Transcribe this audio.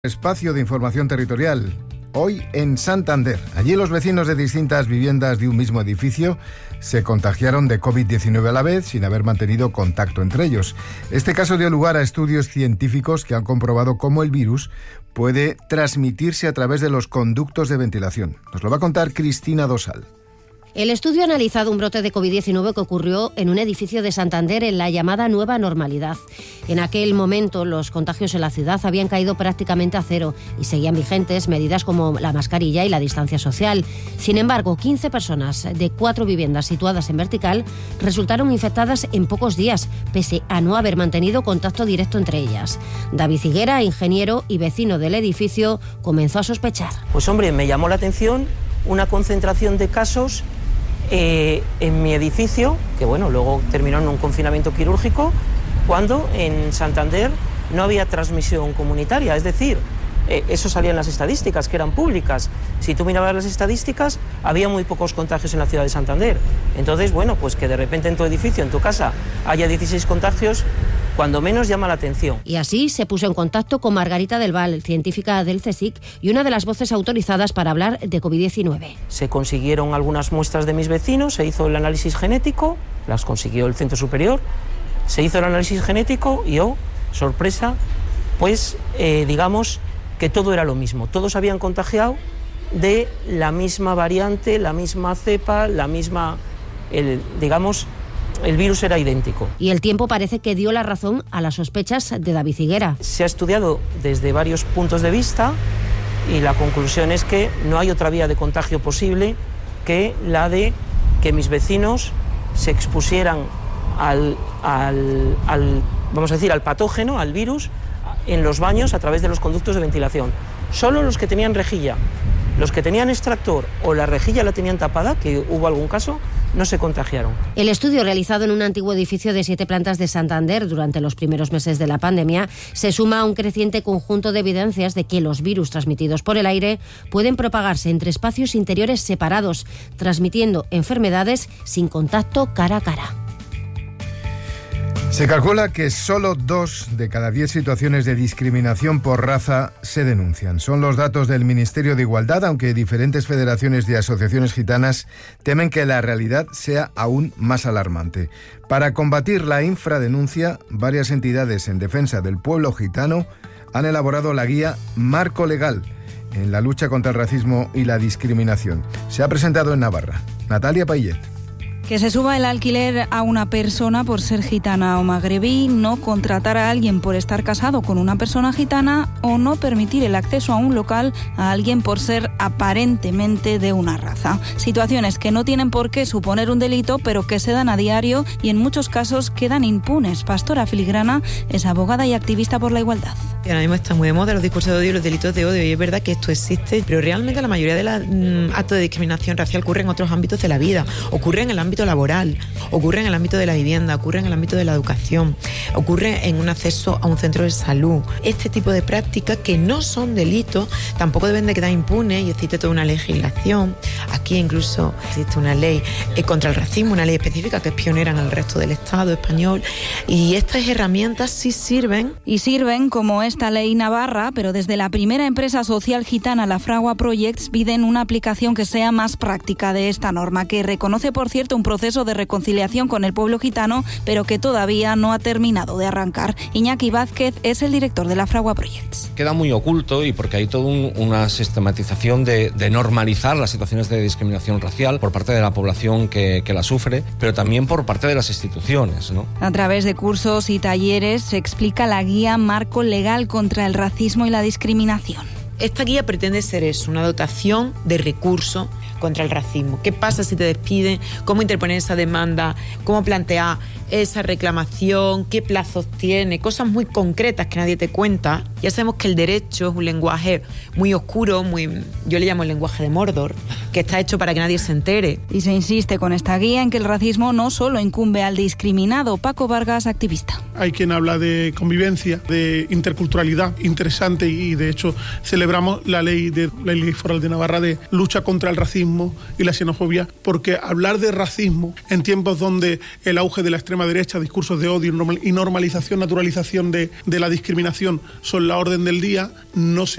Espacio de información territorial. Hoy en Santander. Allí los vecinos de distintas viviendas de un mismo edificio se contagiaron de COVID-19 a la vez, sin haber mantenido contacto entre ellos. Este caso dio lugar a estudios científicos que han comprobado cómo el virus puede transmitirse a través de los conductos de ventilación. Nos lo va a contar Cristina Dosal. El estudio ha analizado un brote de COVID-19 que ocurrió en un edificio de Santander en la llamada nueva normalidad. En aquel momento los contagios en la ciudad habían caído prácticamente a cero y seguían vigentes medidas como la mascarilla y la distancia social. Sin embargo, 15 personas de 4 viviendas situadas en vertical resultaron infectadas en pocos días, pese a no haber mantenido contacto directo entre ellas. David Higuera, ingeniero y vecino del edificio, comenzó a sospechar. Pues hombre, me llamó la atención una concentración de casos en mi edificio, que bueno, luego terminó en un confinamiento quirúrgico, cuando en Santander no había transmisión comunitaria, es decir, eso salía en las estadísticas, que eran públicas. Si tú mirabas las estadísticas, había muy pocos contagios en la ciudad de Santander. Entonces, bueno, pues que de repente en tu edificio, en tu casa, haya 16 contagios, cuando menos llama la atención. Y así se puso en contacto con Margarita del Val, científica del CSIC y una de las voces autorizadas para hablar de COVID-19. Se consiguieron algunas muestras de mis vecinos, se hizo el análisis genético, las consiguió el Centro Superior, se hizo el análisis genético y sorpresa, pues digamos que todo era lo mismo. Todos habían contagiado de la misma variante, la misma cepa, el virus era idéntico. Y el tiempo parece que dio la razón a las sospechas de David Higuera. Se ha estudiado desde varios puntos de vista y la conclusión es que no hay otra vía de contagio posible que la de que mis vecinos se expusieran al patógeno, al virus, en los baños a través de los conductos de ventilación. Solo los que tenían rejilla, los que tenían extractor o la rejilla la tenían tapada, que hubo algún caso, no se contagiaron. El estudio realizado en un antiguo edificio de 7 plantas de Santander durante los primeros meses de la pandemia se suma a un creciente conjunto de evidencias de que los virus transmitidos por el aire pueden propagarse entre espacios interiores separados, transmitiendo enfermedades sin contacto cara a cara. Se calcula que solo 2 de cada 10 situaciones de discriminación por raza se denuncian. Son los datos del Ministerio de Igualdad, aunque diferentes federaciones de asociaciones gitanas temen que la realidad sea aún más alarmante. Para combatir la infradenuncia, varias entidades en defensa del pueblo gitano han elaborado la guía Marco Legal en la lucha contra el racismo y la discriminación. Se ha presentado en Navarra. Natalia Payet. Que se suba el alquiler a una persona por ser gitana o magrebí, no contratar a alguien por estar casado con una persona gitana o no permitir el acceso a un local a alguien por ser aparentemente de una raza. Situaciones que no tienen por qué suponer un delito, pero que se dan a diario y en muchos casos quedan impunes. Pastora Filigrana es abogada y activista por la igualdad. Ahora mismo está muy de moda los discursos de odio y los delitos de odio, y es verdad que esto existe, pero realmente la mayoría de los actos de discriminación racial ocurren en otros ámbitos de la vida, ocurre en el ámbito laboral, ocurre en el ámbito de la vivienda, ocurre en el ámbito de la educación, ocurre en un acceso a un centro de salud. Este tipo de prácticas que no son delitos tampoco deben de quedar impunes y existe toda una legislación. Aquí incluso existe una ley contra el racismo, una ley específica que es pionera en el resto del Estado español, y estas herramientas sí sirven. Y sirven como esta ley navarra, pero desde la primera empresa social gitana, la Fragua Projects, piden una aplicación que sea más práctica de esta norma, que reconoce, por cierto, un proceso de reconciliación con el pueblo gitano, pero que todavía no ha terminado de arrancar. Iñaki Vázquez es el director de la Fragua Projects. Queda muy oculto y porque hay toda una sistematización de normalizar las situaciones de discriminación racial por parte de la población que la sufre, pero también por parte de las instituciones, ¿no? A través de cursos y talleres se explica la guía Marco Legal contra el racismo y la discriminación. Esta guía pretende ser eso, una dotación de recursos contra el racismo. ¿Qué pasa si te despiden? ¿Cómo interponer esa demanda? ¿Cómo plantear esa reclamación? ¿Qué plazos tiene? Cosas muy concretas que nadie te cuenta. Ya sabemos que el derecho es un lenguaje muy oscuro, yo le llamo el lenguaje de Mordor, que está hecho para que nadie se entere. Y se insiste con esta guía en que el racismo no solo incumbe al discriminado. Paco Vargas, activista. Hay quien habla de convivencia, de interculturalidad interesante, y de hecho celebramos la ley foral de Navarra de lucha contra el racismo racismo y la xenofobia, porque hablar de racismo en tiempos donde el auge de la extrema derecha, discursos de odio y normalización, naturalización de la discriminación son la orden del día, no se